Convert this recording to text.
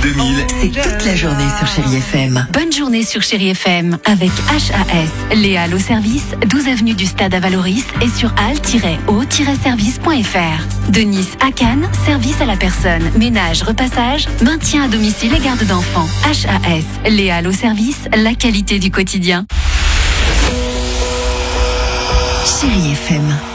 2000. C'est toute la journée sur Chérie FM. Bonne journée sur Chérie FM avec HAS. Les Halles au service, 12 avenue du Stade à Valoris et sur hal-o-service.fr. De Nice à Cannes, service à la personne, ménage, repassage, maintien à domicile et garde d'enfants. HAS. Les Halles au service, la qualité du quotidien. Chérie FM.